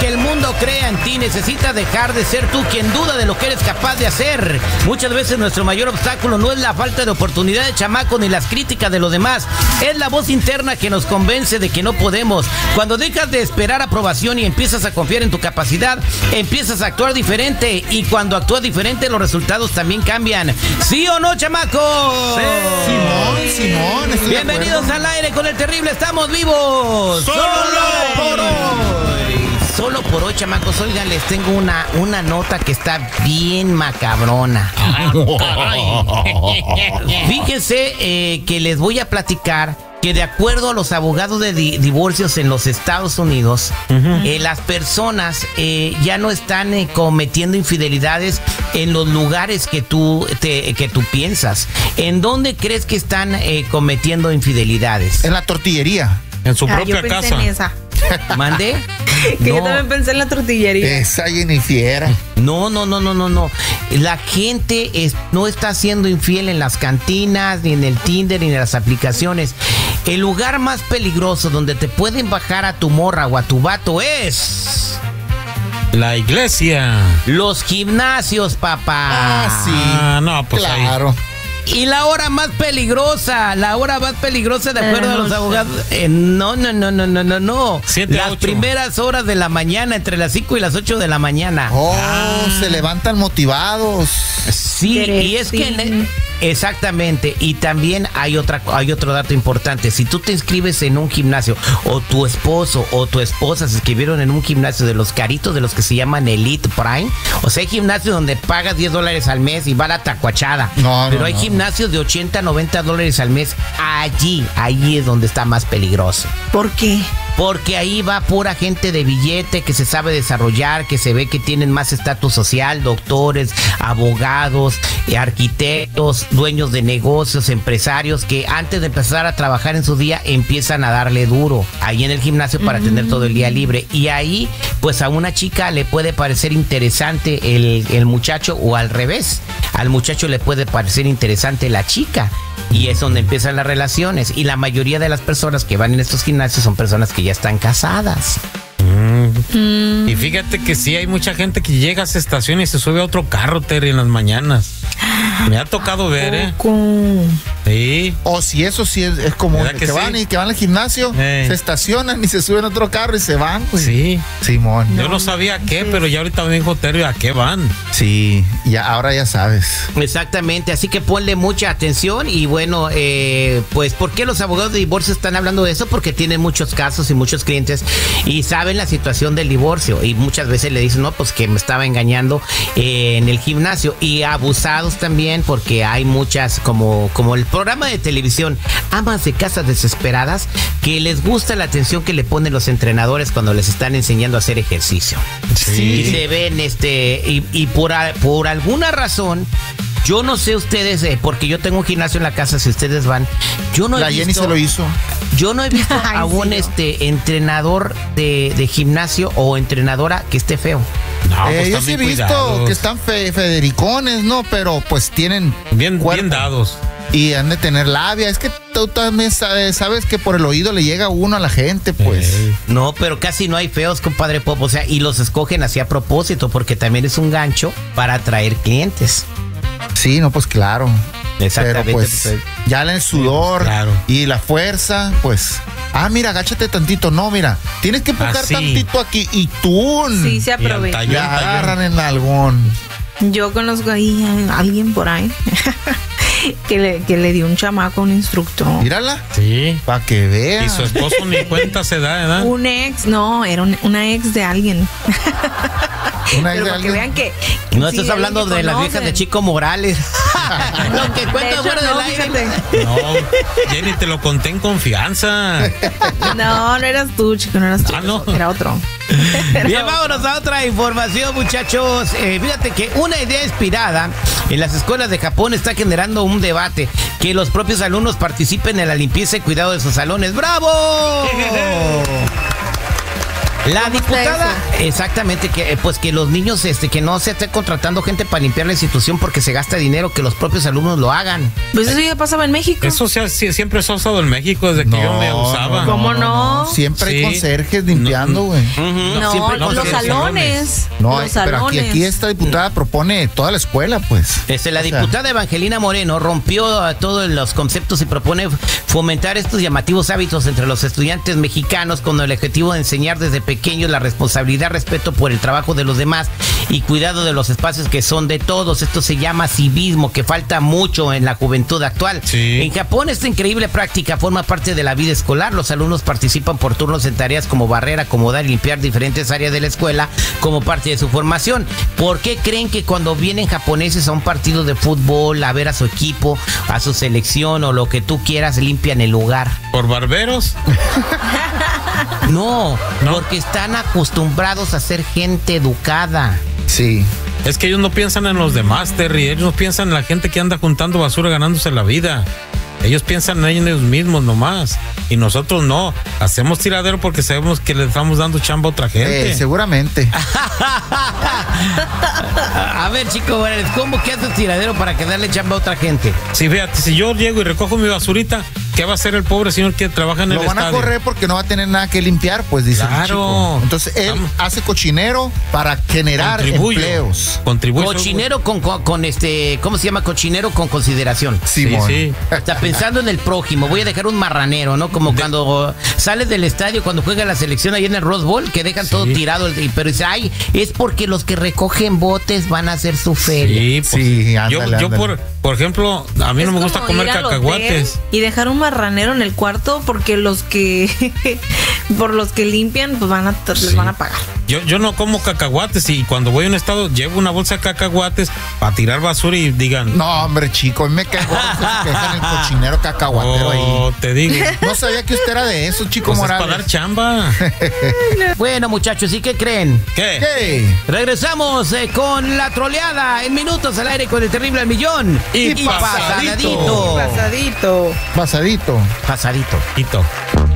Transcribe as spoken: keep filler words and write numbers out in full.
que el mundo crea en ti, necesitas dejar de ser tú quien duda de lo que eres capaz de hacer. Muchas veces nuestro mayor obstáculo no es la falta de oportunidad de chamaco ni las críticas de los demás. Es la voz interna que nos convence de que no podemos. Cuando dejas de esperar aprobación y empiezas a confiar en tu capacidad, empiezas a actuar diferente. Y cuando actúas diferente, los resultados también cambian. ¿Sí o no, chamacos? Sí. Simón, Simón. Bienvenidos al aire con el terrible. Estamos vivos. Solo por hoy. Solo por hoy, chamacos. Oigan, les tengo una, una nota que está bien macabrona. Fíjense eh, que les voy a platicar que de acuerdo a los abogados de di- divorcios en los Estados Unidos, uh-huh. eh, las personas eh, ya no están eh, cometiendo infidelidades en los lugares que tú, te, que tú piensas. ¿En dónde crees que están eh, cometiendo infidelidades? En la tortillería. En su ah, propia yo pensé casa. En esa. ¿Mande? Que No. yo también pensé en la tortillería. Esa Jennifer. No, no, no, no, no, no. La gente es, no está siendo infiel en las cantinas, ni en el Tinder, ni en las aplicaciones. El lugar más peligroso donde te pueden bajar a tu morra o a tu vato es... La iglesia. los gimnasios, papá. Ah, sí. Ah, no, pues claro. ahí. Y la hora más peligrosa, la hora más peligrosa de acuerdo Eh, a los no sé. abogados. Eh, no, no, no, no, no, no, no. Siete a Las ocho. primeras horas de la mañana, entre las cinco y las ocho de la mañana. Oh, Ah. se levantan motivados. Sí, y es que Teresín. exactamente, y también hay otra hay otro dato importante. Si tú te inscribes en un gimnasio o tu esposo o tu esposa se inscribieron en un gimnasio de los caritos, de los que se llaman Elite Prime, o sea, hay gimnasios donde pagas diez dólares al mes y va la tacuachada. No, pero no, hay no. gimnasios de ochenta, noventa dólares al mes. Allí, allí es donde está más peligroso. ¿Por qué? Porque ahí va pura gente de billete que se sabe desarrollar, que se ve que tienen más estatus social, doctores, abogados, eh, arquitectos, dueños de negocios, empresarios, que antes de empezar a trabajar en su día empiezan a darle duro ahí en el gimnasio para mm. tener todo el día libre. Y ahí, pues a una chica le puede parecer interesante el, el muchacho, o al revés, al muchacho le puede parecer interesante la chica. Y es donde empiezan las relaciones. Y la mayoría de las personas que van en estos gimnasios son personas que ya están casadas. Mm. Mm. Y fíjate que sí, hay mucha gente que llega a esa estación y se sube a otro carro, Terry, en las mañanas. Me ha tocado ver, ¿eh? Sí. O si eso sí es, es común. ¿Verdad Que, que van sí? y que van al gimnasio, Ey. se estacionan y se suben a otro carro y se van. Pues. Sí. Simón. Yo no sabía a qué, pero ya ahorita me dijo Terry a qué van. Sí, ya, ahora ya sabes. Exactamente, así que ponle mucha atención. Y bueno, eh, pues ¿por qué los abogados de divorcio están hablando de eso? Porque tienen muchos casos y muchos clientes y saben la situación del divorcio, y muchas veces le dicen, no, pues que me estaba engañando eh, en el gimnasio. Y abusados también, porque hay muchas, como, como el programa de televisión Amas de Casas Desesperadas, que les gusta la atención que le ponen los entrenadores cuando les están enseñando a hacer ejercicio. Sí. Y se ven, este, y, y por, a- por alguna razón, yo no sé ustedes, eh, porque yo tengo un gimnasio en la casa, si ustedes van, yo no he La visto, Jenny se lo hizo. yo no he visto Ay, a un sí, no. este entrenador de, de gimnasio o entrenadora que esté feo. No, Eh, pues yo sí he también visto cuidados. que están fe- federicones, ¿no? Pero pues tienen bien, cuerpo. bien dados. Y han de tener labia. Es que tú también sabes, sabes que por el oído le llega uno a la gente, pues. Ey. No, pero casi no hay feos, compadre Pop, o sea, y los escogen así a propósito, porque también es un gancho para atraer clientes. Sí, no, pues claro. Exactamente. Pero pues pues, ya el sudor Sí, claro. y la fuerza, pues. Ah, mira, agáchate tantito. No, mira, tienes que empujar Así. tantito aquí y tú. Sí, se Y al aprovecha. tallón, Le tallón. agarran el nalgón. Yo conozco ahí a alguien por ahí que le, que le dio un chamaco a un instructor. Mírala, Sí. para que vea. Y su esposo ni cuenta se da, ¿verdad? Un ex, no, era un- una ex de alguien. Una Pero de para que alguien. vean que. no sí, estás hablando alguien de que las viejas de conocen. Chico Morales. Lo que De cuenta hecho, fuera del no, aire. fíjate. No, Jenny, te lo conté en confianza. No, no eras tú, chico, no eras tú. Ah, no. Era otro. Bien, vámonos a otra información, muchachos. Eh, fíjate que una idea inspirada en las escuelas de Japón está generando un debate: que los propios alumnos participen en la limpieza y cuidado de sus salones. ¡Bravo! La diputada, exactamente, que pues que los niños, este, que no se esté contratando gente para limpiar la institución porque se gasta dinero, que los propios alumnos lo hagan. Pues eso ya pasaba en México. Eso se ha- sí, siempre se ha usado en México desde que No, yo me usaba. no, ¿Cómo no? Siempre hay Sí. conserjes limpiando, güey. No, siempre los con- salones. No, los pero aquí, salones. aquí esta diputada propone toda la escuela, pues. Este, la O sea, diputada Evangelina Moreno rompió a todos los conceptos y propone fomentar estos llamativos hábitos entre los estudiantes mexicanos con el objetivo de enseñar desde pequeños la responsabilidad, respeto por el trabajo de los demás y cuidado de los espacios que son de todos. Esto se llama civismo, que falta mucho en la juventud actual. Sí. En Japón esta increíble práctica forma parte de la vida escolar. Los alumnos participan por turnos en tareas como barrer, acomodar y limpiar diferentes áreas de la escuela como parte de su formación. ¿Por qué creen que cuando vienen japoneses a un partido de fútbol, a ver a su equipo, a su selección o lo que tú quieras, limpian el lugar? ¿Por barberos? No, ¿No? porque están acostumbrados a ser gente educada. Sí. Es que ellos no piensan en los demás, Terry. Ellos no piensan en la gente que anda juntando basura ganándose la vida. Ellos piensan en ellos mismos nomás. Y nosotros no. Hacemos tiradero porque sabemos que le estamos dando chamba a otra gente. Eh, seguramente. A ver, Chico Morales, ¿cómo que haces tiradero para que darle chamba a otra gente? Sí, fíjate, si yo llego y recojo mi basurita, ¿qué va a hacer el pobre señor que trabaja en Lo el van a estadio? correr porque no va a tener nada que limpiar, pues dice el Claro. chico. Entonces él Vamos. hace cochinero para generar Contribuyo. empleos. Contribuyo. Cochinero con, con, con este, ¿cómo se llama? Cochinero con consideración. Sí, Simón. sí. Está pensando en el prójimo, voy a dejar un marranero, ¿no? Como cuando sales del estadio, cuando juega la selección ahí en el Rose Bowl, que dejan Sí. todo tirado, y- pero dice, ay, es porque los que recogen botes van a hacer su feria. Sí, pues, Sí, ándale, yo, yo ándale. por, por ejemplo, a mí Es no me gusta como comer ir al cacahuates. hotel y dejar un marranero en el cuarto porque los que por los que limpian pues van a les Sí. van a pagar. Yo, yo no como cacahuates y cuando voy a un estado llevo una bolsa de cacahuates para tirar basura y digan, No, hombre, chico, a mí me cae gordo que dejan el cochinero cacahuatero oh, ahí. te digo, No sabía que usted era de eso, chico pues es Morales. para dar chamba. Bueno, muchachos, ¿y qué creen? ¿Qué? ¿Qué? Regresamos eh, con la troleada en minutos al aire con el terrible al millón. Y pasadito. pasadito. Pasadito. Pasadito. Pasadito. Quito.